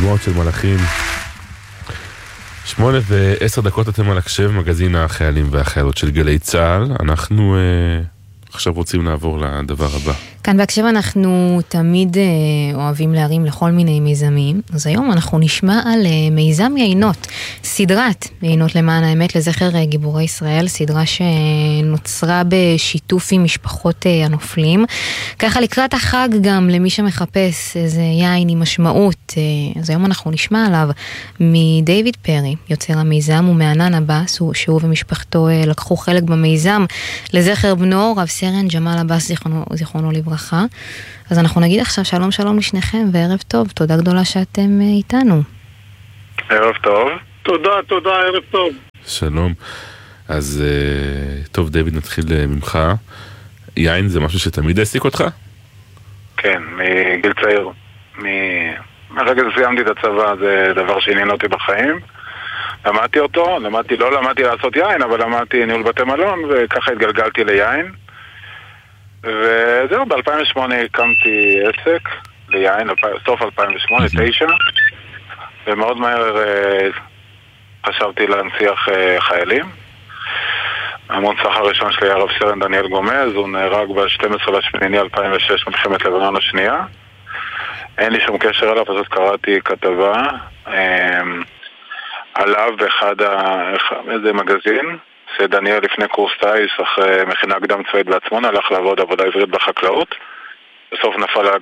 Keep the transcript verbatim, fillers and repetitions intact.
דמעות של מלאכים. שמונה ועשר דקות אתם על הקשב, מגזין החיילים והחיילות של גלי צהל. אנחנו אה, עכשיו רוצים לעבור לדבר הבא. כאן בהקשב אנחנו תמיד אה, אוהבים להרים לכל מיני מיזמים, אז היום אנחנו נשמע על אה, מיזם יינות, סדרת יינות למען האמת לזכר אה, גיבורי ישראל, סדרה שנוצרה בשיתוף עם משפחות אה, הנופלים, ככה לקראת החג גם למי שמחפש איזה יין עם משמעות, אה, אז היום אנחנו נשמע עליו מדייוויד פרי, יוצר המיזם, ומענן עבאס, שהוא ומשפחתו אה, לקחו חלק במיזם לזכר בנו, רב סרן ג'מאל עבאס זיכרונו, זיכרונו לברכה. אז אנחנו נגיד עכשיו שלום שלום לשניכם וערב טוב, תודה גדולה שאתם איתנו. ערב טוב. תודה, תודה, ערב טוב. שלום. אז טוב, דיוויד, נתחיל ממך. יין זה משהו שתמיד העסיק אותך? כן, מגיל צעיר. מרגע שסיימתי את הצבא זה דבר שעניין אותי בחיים. למדתי אותו, למדתי, לא למדתי לעשות יין, אבל למדתי ניהול בתי מלון וככה התגלגלתי ליין. וזהו, ב-אלפיים ושמונה הקמתי עסק ליין, סוף אלפיים ושמונה, תשע, ומאוד מהר חשבתי להנציח חיילים. המונצח הראשון שלי היה רב סרן דניאל גומז, הוא נהרג ב-שנים עשר לאוגוסט אלפיים ושש במלחמת לבנון השנייה. אין לי שום קשר אליו, פשוט קראתי כתבה עליו באחד איזה מגזין, שדניאל לפני קורס טייס, אחרי מכינה קדם צבאית בעצמון, הלך לעבוד עבודה עברית בחקלאות. בסוף נפל